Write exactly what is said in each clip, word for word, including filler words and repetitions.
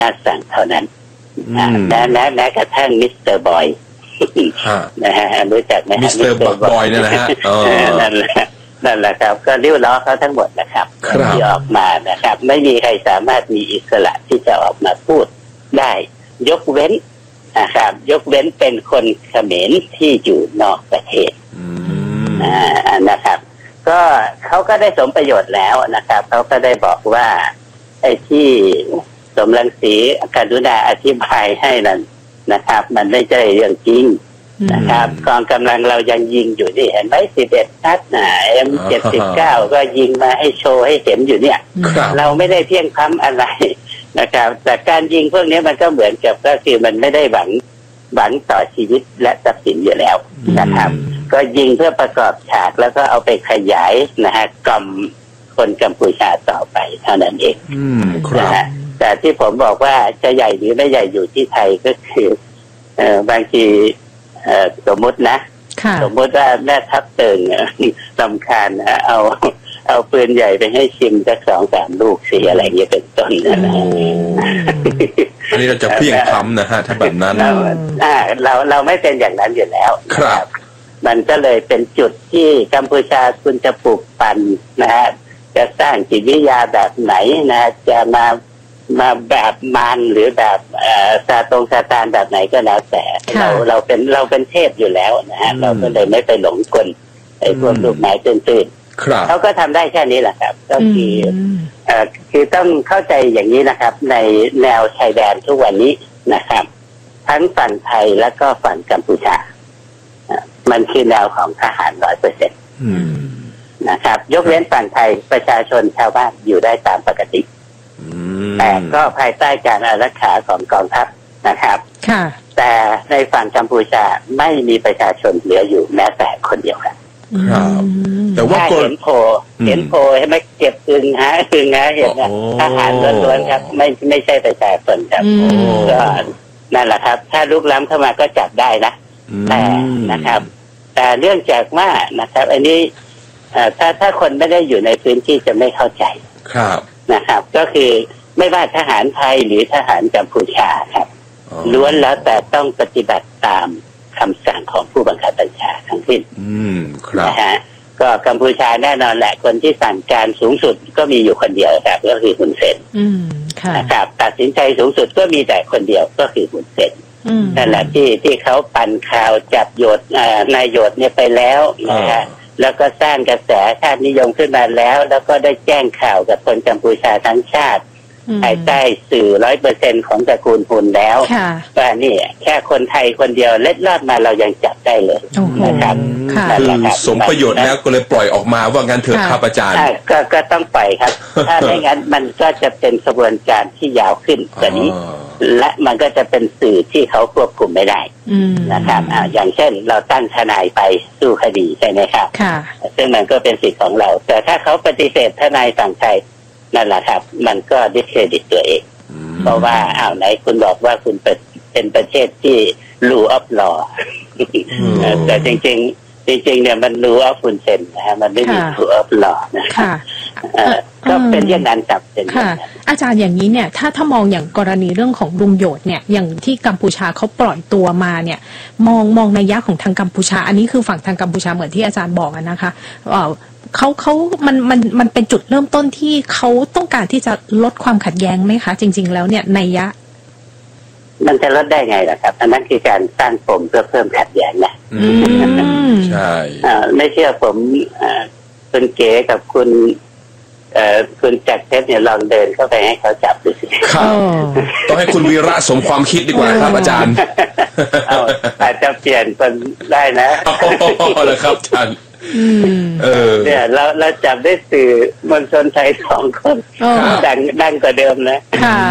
สั่งเท่านั้นแม้แม้แม้กระทั่งมิสเตอร์บอยนะฮะรู้จักไหมมิสเตอร์บอยนี่นะฮะนั่นแหละนั่นแหละครับก็ริ้วล้อเขาทั้งหมดนะครับที่ออกมานะครับไม่มีใครสามารถมีอิสระที่จะออกมาพูดได้ยกเว้นนะครับยกเว้นเป็นคนเขมรที่อยู่นอกประเทศนะครับก็เขาก็ได้สมประโยชน์แล้วนะครับเขาก็ได้บอกว่าไอ้ที่สมรังสีกรุณาอธิบายให้นั้นนะครับมันไม่ใช่เรื่องจริงนะครับกองกำลังเรายังยิงอยู่นี่เห็นไหมสิบเอ็ดนัดนะเอ็มเจ็ดสิบเก้าก็ยิงมาให้โชว์ให้เห็นอยู่เนี่ยเราไม่ได้เพียงพล้ำอะไรนะครับแต่การยิงพวกนี้มันก็เหมือนกับก็คือมันไม่ได้หวังหวังต่อชีวิตและทรัพย์สินอยู่แล้วนะครับก็ยิงเพื่อประกอบฉากแล้วก็เอาไปขยายนะฮะกล่อมคนกัมพูชาต่อไปเท่านั้นเองนะฮะแต่ที่ผมบอกว่าจะใหญ่หรือไม่ใหญ่อยู่ที่ไทยก็คือเอ่อบางทีเอ่อสมมตินะสมมติว่าแม่ทัพเติงสำคัญนะเอาเอาปืนใหญ่ไปให้ชิมสักสองสามลูกสิอะไรเงี้ยเป็นต้นนะอันนี้เราจะเพี้ยงพล้ำนะฮะถ้าแบบนั้นเราเราเราไม่เป็นอย่างนั้นอยู่แล้วครับมันก็เลยเป็นจุดที่กัมพูชาคุณจะปลูกปั่นนะฮะจะสร้างจิตวิทยาแบบไหนนะจะมามาแบบมารหรือแบบซาตรงซาตานแบบไหนก็แล้วแต่เราเราเป็นเราเป็นเทพอยู่แล้วนะฮะเราก็เลยไม่ไปหลงกลไอ้พวกลูกไม้ตื้นๆเขาก็ทำได้แค่นี้แหละครับก็คือเอ่อคือต้องเข้าใจอย่างนี้นะครับในแนวชายแดนทุกวันนี้นะครับทั้งฝั่งไทยและก็ฝั่งกัมพูชามันคือแนวของทหารร้อยเปอร์เซ็นต์นะครับยกเว้นฝั่งไทยประชาชนชาวบ้านอยู่ได้ตามปกติแต่ก็ภายใต้การอารักขาของกองทัพนะครับแต่ในฝั่งกัมพูชาไม่มีประชาชนเหลืออยู่แม้แต่คนเดียวครับแต่ว่าเห็นโผล่เห็นโผล่ให้ไม่เก็บอึงหาอึงหาเห็นนะทหารล้วนๆครับไม่ไม่ใช่ประชาชนครับก็นั่นแหละครับถ้าลุกล้ำเข้ามาก็จับได้นะแต่นะครับแต่เรื่องจากว่านะครับอันนี้ถ้าถ้าคนไม่ได้อยู่ในพื้นที่จะไม่เข้าใจครับนะครับก็คือไม่ว่าทหารไทยหรือทหารกัมพูชาครับล้วนแล้วแต่ต้องปฏิบัติตามคำสั่งของผู้บังคับบัญชาทั้งสิ้นนะฮะก็กัมพูชาแน่นอนแหละคนที่สั่งการสูงสุดก็มีอยู่คนเดียวครับก็คือฮุนเซนนะครับตัดสินใจสูงสุดก็มีแต่คนเดียวก็คือฮุนเซนนั่นแหละที่ที่เขาปั่นข่าวจับโยดนายโยดเนี่ยไปแล้วนะฮะแล้วก็สร้างกระแสชาตินิยมขึ้นมาแล้วแล้วก็ได้แจ้งข่าวกับคนกัมพูชาทั้งชาติภายใต้สื่อร้อยเปอร์เซ็นต์ของตระกูลฮุนแล้วว่านี่แค่คนไทยคนเดียวเล็ดลอดมาเรายังจับได้เลยนะครับสมประโยชน์แล้วก็เลยปล่อยออกมาว่างั้นเถอะครับอาจารย์ก็ก็ต้องปล่อยครับถ้าไม่งั้นมันก็จะเป็นกระบวนการที่ยาวขึ้นกว่านี้และมันก็จะเป็นสื่อที่เขาควบคุมไม่ได้นะครับอย่างเช่นเราตั้งทนายไปสู้คดีใช่ไหมครับซึ่งมันก็เป็นสิทธิ์ของเราแต่ถ้าเขาปฏิเสธทนายฝั่งไทยนั่นแหละครับมันก็ดิสเครดิตตัวเองเพราะว่าอ้าวไหนคุณบอกว่าคุณเป็นประเทศที่ rule of law แต่จริงๆจริงๆเนี่ยมัน rule of คุณเซนนะฮะมันไม่มี rule of law นะครับก็เป็นอย่างนั้นครับเป็นอย่างนั้นอาจารย์อย่างนี้เนี่ยถ้าถ้ามองอย่างกรณีเรื่องของลุงโยดเนี่ยอย่างที่กัมพูชาเขาปล่อยตัวมาเนี่ยมองมองนัยยะของทางกัมพูชาอันนี้คือฝั่งทางกัมพูชาเหมือนที่อาจารย์บอกนะคะเขาเขามันมันมันเป็นจุดเริ่มต้นที่เขาต้องการที่จะลดความขัดแย้งไหมคะจริงๆแล้วเนี่ยนัยยะมันจะลดได้ไงล่ะครับอันนั้นคือการสร้างปมเพื่อเพิ่มขัดแย้งนะใช่ไม่เชื่อผมคุณเก๋กับคุณคุณจักรเพชรเนี่ยลองเดินเข้าไปให้เขาจับดูสิต้องให้คุณวีระสมความคิดดีกว่าครับอาจารย์อาจจะเปลี่ยนคนได้นะเอาเลยครับอาจารย์เนี่ยเราเราจับได้สื่อมวลชนไทยสองคนดังดังกว่าเดิมนะ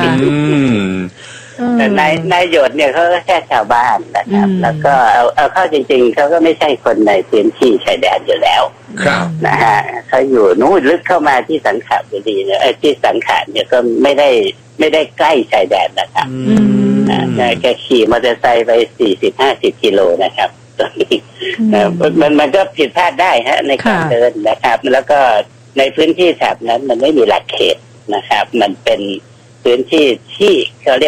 แต่นายนายโยดเนี่ยเขาก็แค่ชาวบ้านนะครับแล้วก็เอาเอาเข้าจริงๆเขาก็ไม่ใช่คนในพื้นที่ชายแดนอยู่แล้วนะฮะเขาอยู่นู้นลึกเข้ามาที่สังขบุรีเนี่ยที่สังขารเนี่ยก็ไม่ได้ไม่ได้ใกล้ชายแดนนะครับนะแกขี่มอเตอร์ไซค์ไปสี่สิบห้าสิบกิโลนะครับมันมันก็ผิดพลาดได้ฮะในการเดินนะครับแล้วก็ในพื้นที่แถบนั้นมันไม่มีหลักเขตนะครับมันเป็นพื้นที่ที่เขาเรียก